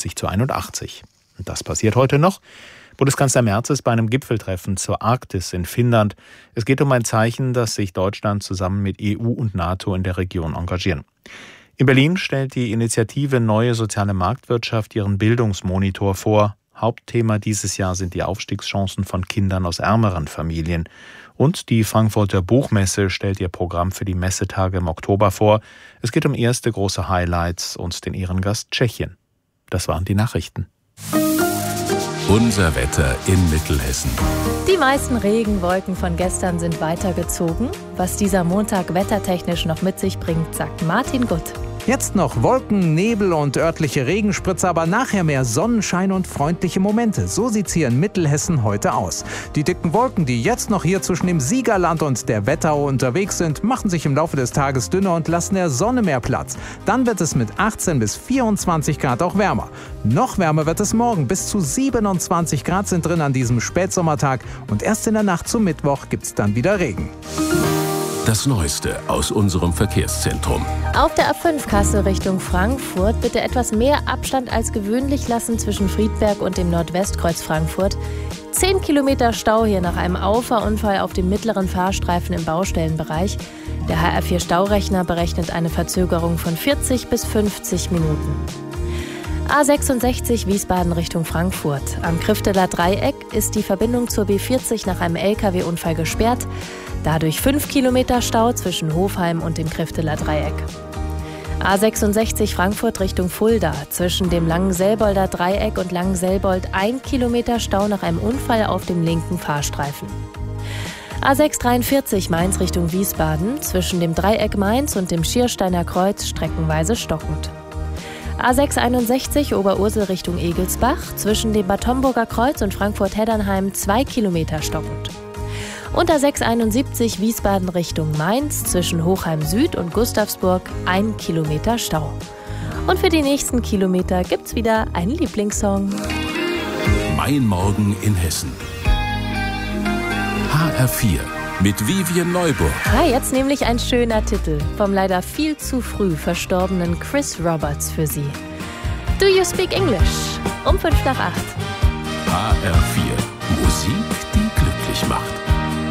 52-81. Und das passiert heute noch. Bundeskanzler Merz ist bei einem Gipfeltreffen zur Arktis in Finnland. Es geht um ein Zeichen, dass sich Deutschland zusammen mit EU und NATO in der Region engagieren. In Berlin stellt die Initiative Neue Soziale Marktwirtschaft ihren Bildungsmonitor vor. Hauptthema dieses Jahr sind die Aufstiegschancen von Kindern aus ärmeren Familien. Und die Frankfurter Buchmesse stellt ihr Programm für die Messetage im Oktober vor. Es geht um erste große Highlights und den Ehrengast Tschechien. Das waren die Nachrichten. Unser Wetter in Mittelhessen. Die meisten Regenwolken von gestern sind weitergezogen. Was dieser Montag wettertechnisch noch mit sich bringt, sagt Martin Gutt. Jetzt noch Wolken, Nebel und örtliche Regenspritze, aber nachher mehr Sonnenschein und freundliche Momente. So sieht's hier in Mittelhessen heute aus. Die dicken Wolken, die jetzt noch hier zwischen dem Siegerland und der Wetterau unterwegs sind, machen sich im Laufe des Tages dünner und lassen der Sonne mehr Platz. Dann wird es mit 18 bis 24 Grad auch wärmer. Noch wärmer wird es morgen. Bis zu 27 Grad sind drin an diesem Spätsommertag. Und erst in der Nacht zum Mittwoch gibt's dann wieder Regen. Das Neueste aus unserem Verkehrszentrum. Auf der A5 Kassel Richtung Frankfurt bitte etwas mehr Abstand als gewöhnlich lassen zwischen Friedberg und dem Nordwestkreuz Frankfurt. 10 Kilometer Stau hier nach einem Auffahrunfall auf dem mittleren Fahrstreifen im Baustellenbereich. Der HR4 Staurechner berechnet eine Verzögerung von 40 bis 50 Minuten. A66 Wiesbaden Richtung Frankfurt. Am Krifteler Dreieck ist die Verbindung zur B40 nach einem LKW-Unfall gesperrt. Dadurch 5 Kilometer Stau zwischen Hofheim und dem Krifteler Dreieck. A66 Frankfurt Richtung Fulda. Zwischen dem Langenselbolder Dreieck und Langenselbold 1 Kilometer Stau nach einem Unfall auf dem linken Fahrstreifen. A643 Mainz Richtung Wiesbaden. Zwischen dem Dreieck Mainz und dem Schiersteiner Kreuz streckenweise stockend. A661 Oberursel Richtung Egelsbach. Zwischen dem Bad Homburger Kreuz und Frankfurt-Heddernheim 2 Kilometer stockend. Und A671 Wiesbaden Richtung Mainz zwischen Hochheim Süd und Gustavsburg 1 Kilometer Stau. Und für die nächsten Kilometer gibt's wieder einen Lieblingssong. Mein Morgen in Hessen. HR4 mit Vivian Neuburg. Jetzt nämlich ein schöner Titel vom leider viel zu früh verstorbenen Chris Roberts für Sie. Do you speak English? Um 7:55. HR4 Musik, die glücklich macht.